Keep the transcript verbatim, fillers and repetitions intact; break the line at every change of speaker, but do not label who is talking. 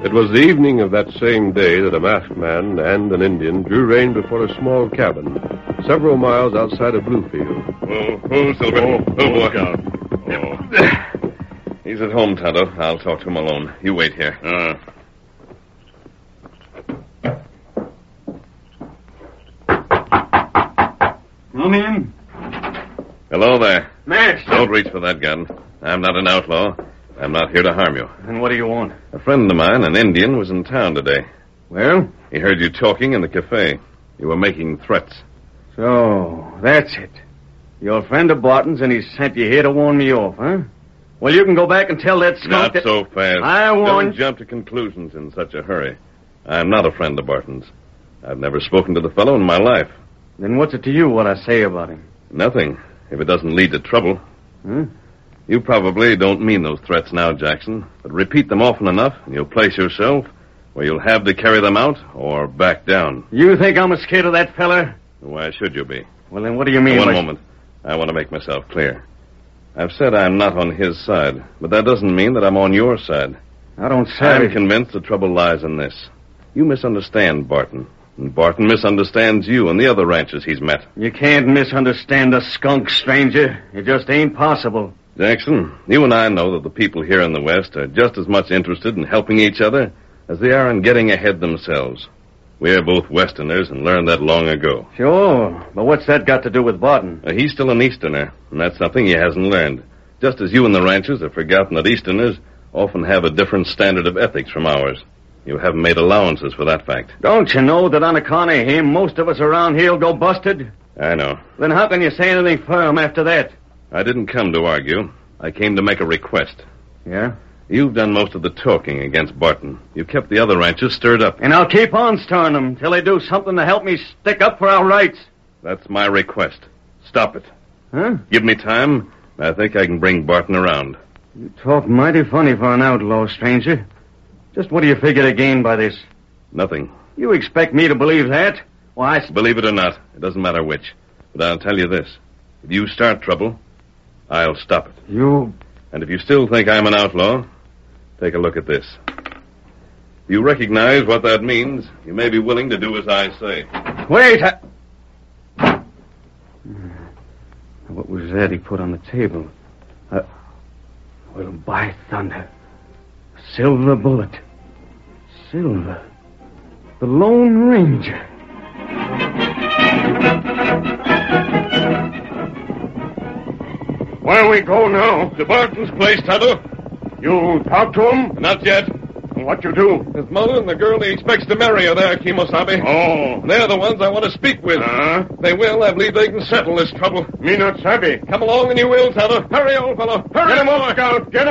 It was the evening of that same day that a masked man and an Indian drew rein before a small cabin, several miles outside of Bluefield.
Oh, oh, Silver. Oh, oh, look out. Oh. He's at home, Tonto. I'll talk to him alone. You wait here.
Uh. Come in.
Hello there.
Max.
Don't reach for that gun. I'm not an outlaw. I'm not here to harm you.
And what do you want?
A friend of mine, an Indian, was in town today.
Well?
He heard you talking in the cafe. You were making threats.
So, that's it. You're a friend of Barton's and he sent you here to warn me off, huh? Well, you can go back and tell that skunk
Not
that...
so fast.
I warned...
Don't jump to conclusions in such a hurry. I'm not a friend of Barton's. I've never spoken to the fellow in my life.
Then what's it to you what I say about him?
Nothing, if it doesn't lead to trouble.
Huh?
You probably don't mean those threats now, Jackson, but repeat them often enough, and you'll place yourself where you'll have to carry them out or back down.
You think I'm scared of that fella?
Why should you be?
Well, then what do you mean?
One
by...
moment. I want to make myself clear. I've said I'm not on his side, but that doesn't mean that I'm on your side.
I don't say.
I'm convinced the trouble lies in this. You misunderstand Barton, and Barton misunderstands you and the other ranchers he's met.
You can't misunderstand a skunk, stranger. It just ain't possible.
Jackson, you and I know that the people here in the West are just as much interested in helping each other as they are in getting ahead themselves. We're both Westerners and learned that long ago.
Sure, but what's that got to do with Barton?
Uh, he's still an Easterner, and that's something he hasn't learned. Just as you and the ranchers have forgotten that Easterners often have a different standard of ethics from ours. You haven't made allowances for that fact.
Don't you know that on account of him, most of us around here will go busted?
I know.
Then how can you say anything firm after that?
I didn't come to argue. I came to make a request.
Yeah?
You've done most of the talking against Barton. You've kept the other ranchers stirred up.
And I'll keep on stirring them till they do something to help me stick up for our rights.
That's my request. Stop it.
Huh?
Give me time. I think I can bring Barton around.
You talk mighty funny for an outlaw, stranger. Just what do you figure to gain by this?
Nothing.
You expect me to believe that? Why, I...
Believe it or not, it doesn't matter which. But I'll tell you this. If you start trouble, I'll stop it.
You...
And if you still think I'm an outlaw, take a look at this. If you recognize what that means, you may be willing to do as I say.
Wait! I... What was that he put on the table? Uh, well, by thunder. Silver bullet. Silver. The Lone Ranger.
Where we go now?
To Barton's place, Tonto.
You talk to him?
Not yet.
What you do?
His mother and the girl he expects to marry are there, Kimosabe.
Oh.
They're the ones I want to speak with.
Uh-huh.
They will. I believe they can settle this trouble.
Me not savvy.
Come along and you will, Tonto. Hurry, old fellow. Hurry.
Get him up, Scout. Get him